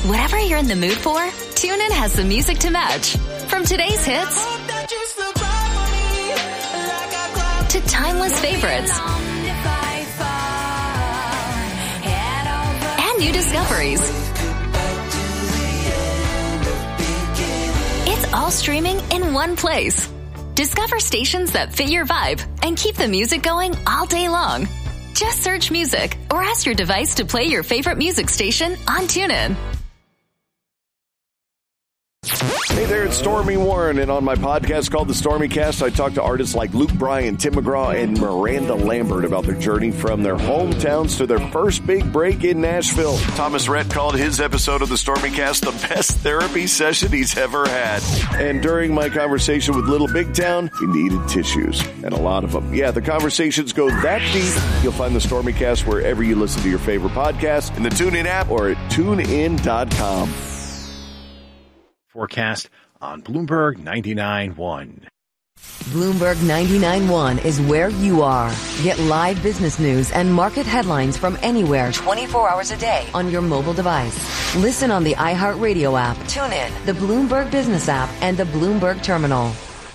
Whatever you're in the mood for, TuneIn has the music to match. From today's hits to timeless favorites and new discoveries. It's all streaming in one place. Discover stations that fit your vibe and keep the music going all day long. Just search music or ask your device to play your favorite music station on TuneIn. Hey there, it's Stormy Warren, and on my podcast called The Stormy Cast, I talk to artists like Luke Bryan, Tim McGraw, and Miranda Lambert about their journey from their hometowns to their first big break in Nashville. Thomas Rhett called his episode of The Stormy Cast the best therapy session he's ever had. And during my conversation with Little Big Town, he needed tissues, and a lot of them. Yeah, the conversations go that deep. You'll find The Stormy Cast wherever you listen to your favorite podcast, in the TuneIn app or at tunein.com. Forecast on Bloomberg 99.1. Bloomberg 99.1 is where you are. Get live business news and market headlines from anywhere 24 hours a day on your mobile device. Listen on the iHeartRadio app, TuneIn, the Bloomberg Business app, and the Bloomberg Terminal.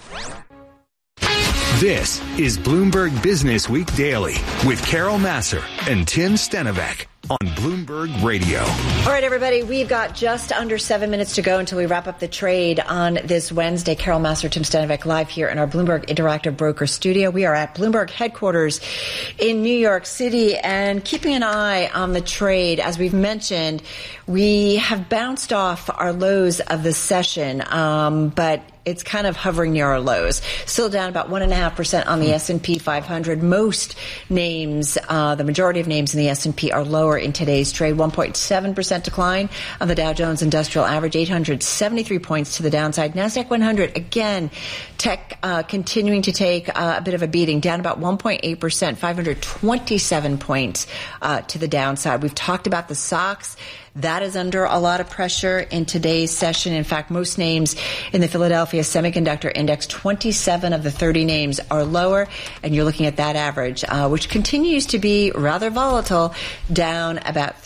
This is Bloomberg Business Week Daily with Carol Massar and Tim Stenovec on Bloomberg Radio. All right, everybody, we've got just under 7 minutes to go until we wrap up the trade on this Wednesday. Carol Massar, Tim Stenovec live here in our Bloomberg Interactive Broker studio. We are at Bloomberg headquarters in New York City and keeping an eye on the trade. As we've mentioned, we have bounced off our lows of the session, but it's kind of hovering near our lows. Still down about 1.5% on the S&P 500. Most names, the majority of names in the S&P are lower in today's trade. 1.7% decline on the Dow Jones Industrial Average, 873 points to the downside. NASDAQ 100, again, tech continuing to take a bit of a beating, down about 1.8%, 527 points to the downside. We've talked about the SOX. That is under a lot of pressure in today's session. In fact, most names in the Philadelphia Semiconductor Index, 27 of the 30 names are lower, and you're looking at that average, which continues to be rather volatile, down about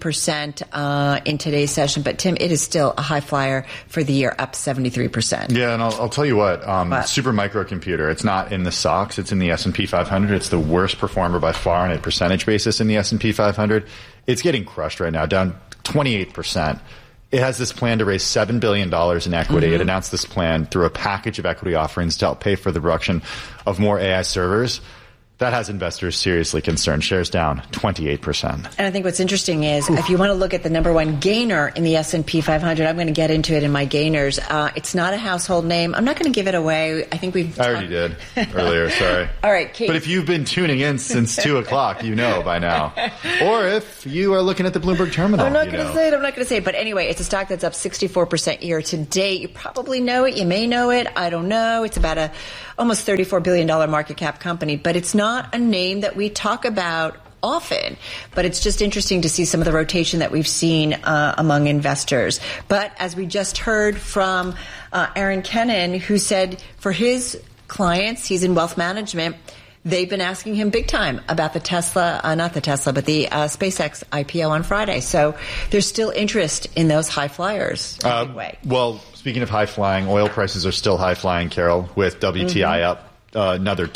3% in today's session. But, Tim, it is still a high flyer for the year, up 73%. Yeah, and I'll tell you what, Super Microcomputer, it's not in the SOX, it's in the S&P 500. It's the worst performer by far on a percentage basis in the S&P 500. It's getting crushed right now, down 28%. It has this plan to raise $7 billion in equity. It announced this plan through a package of equity offerings to help pay for the production of more AI servers. That has investors seriously concerned. Shares down 28%. And I think what's interesting is if you want to look at the number one gainer in the S&P 500, I'm going to get into it in my gainers. It's not a household name. I'm not going to give it away. I think I already did earlier. Sorry. All right, Kate. But if you've been tuning in since 2 o'clock, you know by now. Or if you are looking at the Bloomberg Terminal, I'm not going to say it. But anyway, it's a stock that's up 64% year to date. You probably know it. You may know it. I don't know. It's about a almost $34 billion market cap company, but it's not a name that we talk about often. But it's just interesting to see some of the rotation that we've seen among investors. But as we just heard from Aaron Kennan, who said for his clients, he's in wealth management, they've been asking him big time about the Tesla, not the Tesla, but the SpaceX IPO on Friday. So there's still interest in those high flyers. Well, speaking of high flying, oil prices are still high flying, Carol, with WTI up another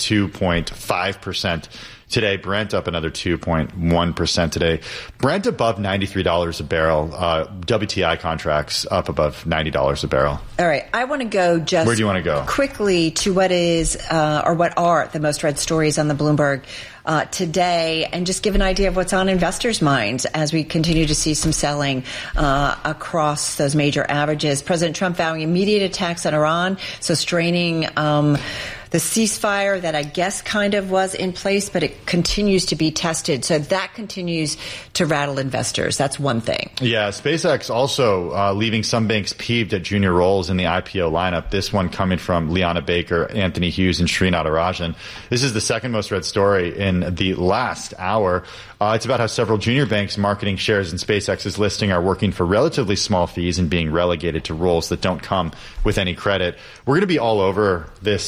2.5% today. Brent up another 2.1% today. Brent above $93 a barrel. WTI contracts up above $90 a barrel. All right. I want to go just Where do you want to go? Quickly to what is or what are the most read stories on the Bloomberg today, and just give an idea of what's on investors' minds as we continue to see some selling across those major averages. President Trump vowing immediate attacks on Iran, so straining the ceasefire that I guess kind of was in place, but it continues to be tested. So that continues to rattle investors. That's one thing. Yeah, SpaceX also leaving some banks peeved at junior roles in the IPO lineup. This one coming from Liana Baker, Anthony Hughes, and Sri Natarajan. This is the second most read story in the last hour. It's about how several junior banks marketing shares in SpaceX's listing are working for relatively small fees and being relegated to roles that don't come with any credit. We're going to be all over this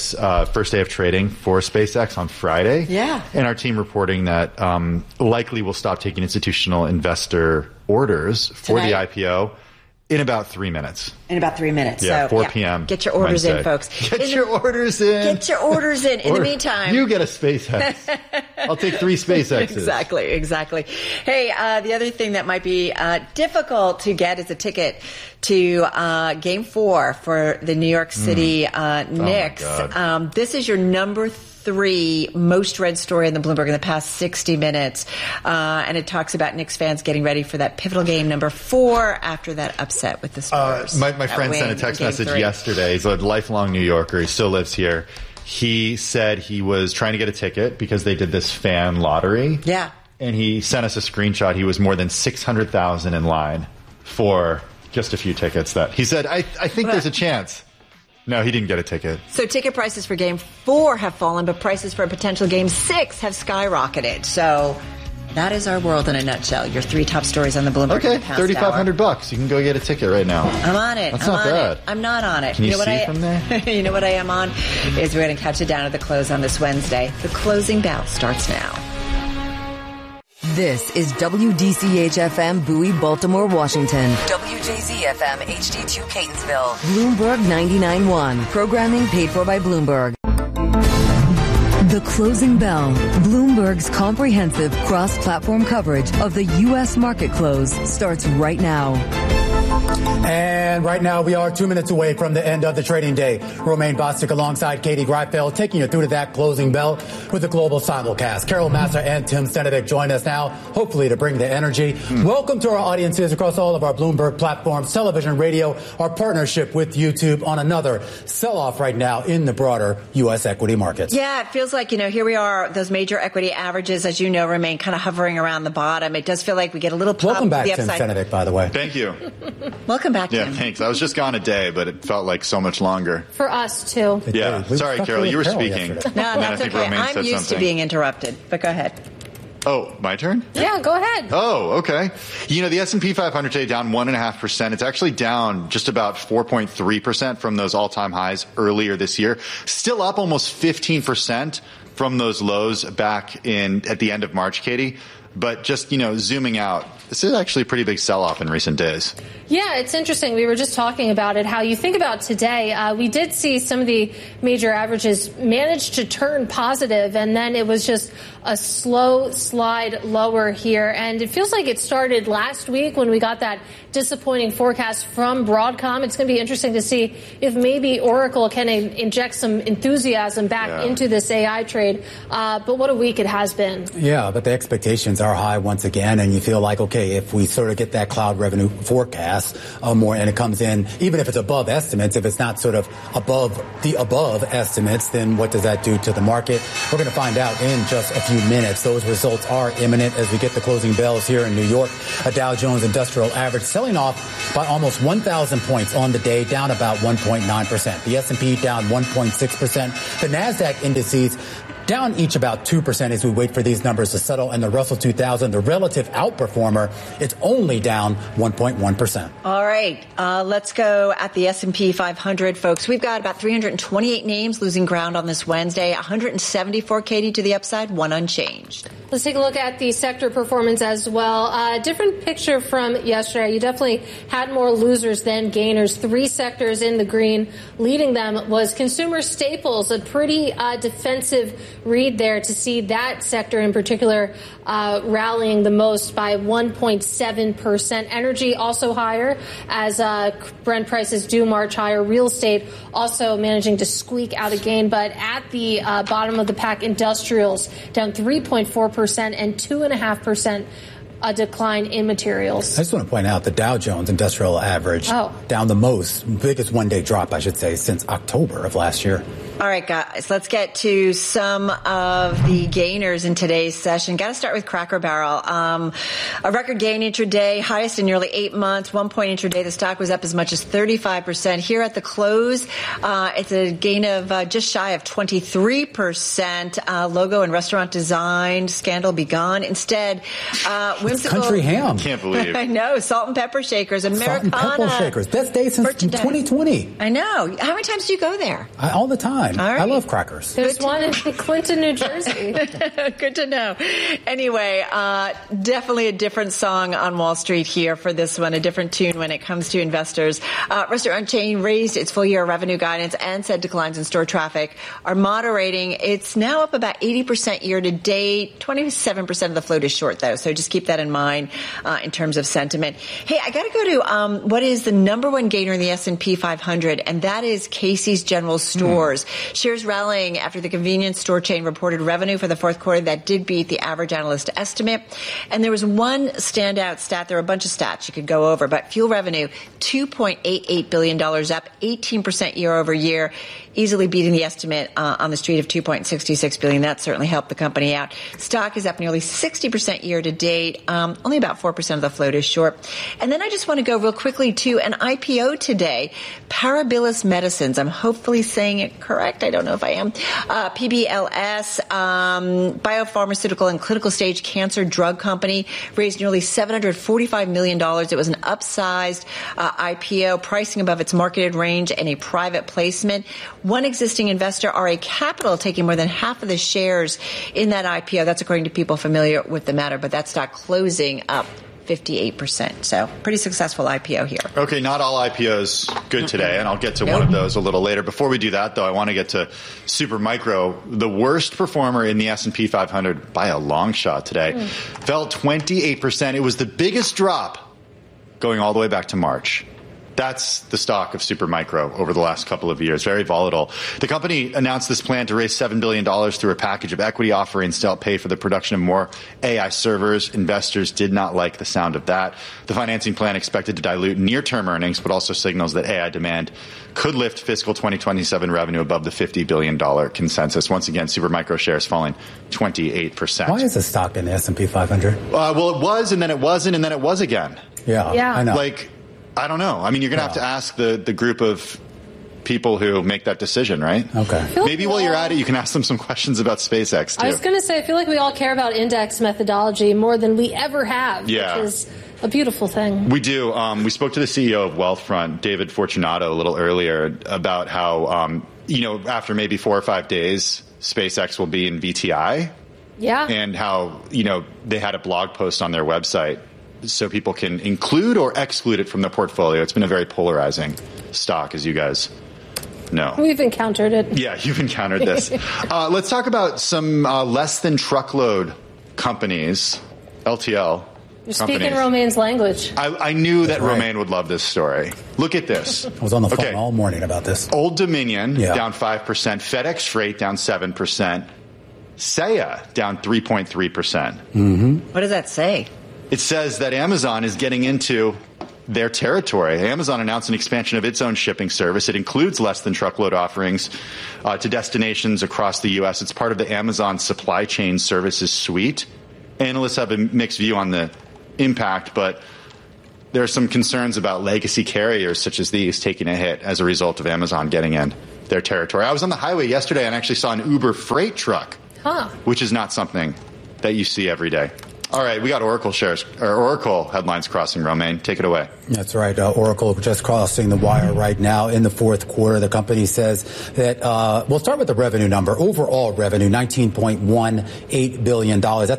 first day of trading for SpaceX on Friday. Yeah. And our team reporting that likely will stop taking institutional investor orders for the IPO in about 3 minutes. Yeah, so, 4 p.m. Get your orders Wednesday. in, folks. Get your orders in. In the meantime, you get a SpaceX. I'll take 3 SpaceXs. Exactly. Hey, the other thing that might be difficult to get is a ticket to Game 4 for the New York City Knicks. Oh this is your number 3 most read story in the Bloomberg in the past 60 minutes. And it talks about Knicks fans getting ready for that pivotal game number 4 after that upset with the Spurs. My friend sent a text message yesterday. He's a lifelong New Yorker. He still lives here. He said he was trying to get a ticket because they did this fan lottery. Yeah. And he sent us a screenshot. He was more than 600,000 in line for just a few tickets that he said, I think there's a chance. No, he didn't get a ticket. So ticket prices for Game 4 have fallen, but prices for a potential Game 6 have skyrocketed. So that is our world in a nutshell. Your 3 top stories on the Bloomberg. Okay, $3,500. You can go get a ticket right now. I'm on it. That's not bad. I'm not on it. Can you see from there? You know what I am on? Is we're going to catch it down at the close on this Wednesday. The closing bell starts now. This is WDCH-FM Bowie, Baltimore, Washington. WJZ-FM HD2 Catonsville. Bloomberg 99.1. Programming paid for by Bloomberg. The Closing Bell. Bloomberg's comprehensive cross-platform coverage of the U.S. market close starts right now. And right now we are 2 minutes away from the end of the trading day. Romaine Bostick alongside Katie Greifeld taking you through to that closing bell with the global simulcast. Carol Massar and Tim Stenovic join us now, hopefully to bring the energy. Welcome to our audiences across all of our Bloomberg platforms, television, radio, our partnership with YouTube on another sell-off right now in the broader U.S. equity markets. Yeah, it feels like, here we are, those major equity averages, as you know, remain kind of hovering around the bottom. It does feel like we get a little pop. Welcome back, Tim Stenovic, by the way. Thank you. Welcome back, Tim. Yeah, thanks. I was just gone a day, but it felt like so much longer. For us, too. Yeah. Sorry, Carol, you were speaking. No, that's okay. I'm used to being interrupted, but go ahead. Oh, my turn? Yeah, go ahead. Oh, okay. The S&P 500 today down 1.5%. It's actually down just about 4.3% from those all-time highs earlier this year. Still up almost 15% from those lows back at the end of March, Katie. But just, zooming out, this is actually a pretty big sell-off in recent days. Yeah, it's interesting. We were just talking about it, how you think about today. We did see some of the major averages manage to turn positive, and then it was just a slow slide lower here. And it feels like it started last week when we got that disappointing forecast from Broadcom. It's going to be interesting to see if maybe Oracle can inject some enthusiasm back into this AI trade. But what a week it has been. Yeah, but the expectations are high once again, and you feel like, okay, if we sort of get that cloud revenue forecast more and it comes in, even if it's above estimates, if it's not sort of above estimates, then what does that do to the market? We're going to find out in just a few minutes. Those results are imminent as we get the closing bells here in New York. A Dow Jones Industrial Average selling off by almost 1,000 points on the day, down about 1.9%. The S&P down 1.6%. The NASDAQ indices down each about 2% as we wait for these numbers to settle. And the Russell 2000, the relative outperformer, it's only down 1.1%. All right. Let's go at the S&P 500, folks. We've got about 328 names losing ground on this Wednesday. 174, Katie, to the upside, 1 unchanged. Let's take a look at the sector performance as well. Different picture from yesterday. You definitely had more losers than gainers. 3 sectors in the green. Leading them was consumer staples, a pretty defensive read there to see that sector in particular rallying the most by 1.7%. Energy also higher as Brent prices do march higher. Real estate also managing to squeak out a gain, but at the bottom of the pack, industrials down 3.4% and 2.5%. A decline in materials. I just want to point out the Dow Jones Industrial Average down the biggest one-day drop, I should say, since October of last year. All right, guys, let's get to some of the gainers in today's session. Got to start with Cracker Barrel. A record gain intraday, highest in nearly 8 months. 1 point intraday, the stock was up as much as 35%. Here at the close, it's a gain of just shy of 23%. Logo and restaurant design scandal be gone. Instead, whimsical country ham. Can't believe. I know. Salt and pepper shakers, Americana. Salt and pepper shakers. Best day since 2020. I know. How many times do you go there? All the time. fine. Right. I love crackers. There's one in Clinton, New Jersey. Good to know. Anyway, definitely a different song on Wall Street here for this one, a different tune when it comes to investors. Restaurant chain raised its full-year revenue guidance and said declines in store traffic are moderating. It's now up about 80% year-to-date. 27% of the float is short, though, so just keep that in mind in terms of sentiment. Hey, I got to go to what is the number one gainer in the S&P 500, and that is Casey's General Stores. Shares rallying after the convenience store chain reported revenue for the fourth quarter that did beat the average analyst estimate. And there was one standout stat. There are a bunch of stats you could go over, but fuel revenue, $2.88 billion, up 18% year over year, easily beating the estimate on the street of $2.66 billion. That certainly helped the company out. Stock is up nearly 60% year to date. Only about 4% of the float is short. And then I just want to go real quickly to an IPO today, Parabilis Medicines. I'm hopefully saying it correct. I don't know if I am. PBLS, biopharmaceutical and clinical stage cancer drug company, raised nearly $745 million. It was an upsized IPO, pricing above its marketed range and a private placement. One existing investor, RA Capital, taking more than half of the shares in that IPO. That's according to people familiar with the matter, but that stock closing up 58%. So pretty successful IPO here. Okay, not all IPOs good today, and I'll get to one of those a little later. Before we do that, though, I want to get to Supermicro, the worst performer in the S&P 500 by a long shot today. Fell 28%. It was the biggest drop going all the way back to March. That's the stock of Supermicro over the last couple of years. Very volatile. The company announced this plan to raise $7 billion through a package of equity offerings to help pay for the production of more AI servers. Investors did not like the sound of that. The financing plan expected to dilute near-term earnings, but also signals that AI demand could lift fiscal 2027 revenue above the $50 billion consensus. Once again, Supermicro shares falling 28%. Why is the stock in the S&P 500? Well, it was, and then it wasn't, and then it was again. Yeah. I know. I don't know. I mean, you're going to have to ask the group of people who make that decision, right? Okay. Maybe while you're at it, you can ask them some questions about SpaceX, too. I was going to say, I feel like we all care about index methodology more than we ever have, which is a beautiful thing. We do. We spoke to the CEO of Wealthfront, David Fortunato, a little earlier about how, after maybe 4 or 5 days, SpaceX will be in VTI. Yeah. And how, they had a blog post on their website so people can include or exclude it from the portfolio. It's been a very polarizing stock, as you guys know. We've encountered it. Yeah, you've encountered this. Let's talk about some less than truckload companies, LTL. You're speaking Romaine's language. I knew that Romaine would love this story. Look at this. I was on the phone all morning about this. Old Dominion, down 5%. FedEx Freight, down 7%. Saya, down 3.3%. What does that say? It says that Amazon is getting into their territory. Amazon announced an expansion of its own shipping service. It includes less than truckload offerings to destinations across the U.S. It's part of the Amazon Supply Chain Services suite. Analysts have a mixed view on the impact, but there are some concerns about legacy carriers such as these taking a hit as a result of Amazon getting in their territory. I was on the highway yesterday and actually saw an Uber freight truck, which is not something that you see every day. All right, we got Oracle shares, or Oracle headlines crossing. Romaine, take it away. That's right. Oracle just crossing the wire right now in the fourth quarter. The company says that we'll start with the revenue number. Overall revenue, $19.18 billion. That's